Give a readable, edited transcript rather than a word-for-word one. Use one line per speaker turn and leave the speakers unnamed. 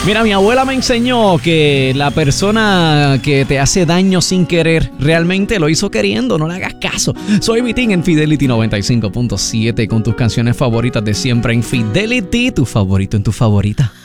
Mira, mi abuela me enseñó que la persona que te hace daño sin querer realmente lo hizo queriendo, no le hagas caso. Soy Vitín en Fidelity 95.7 con tus canciones favoritas de siempre en Fidelity, tu favorito en tu favorita.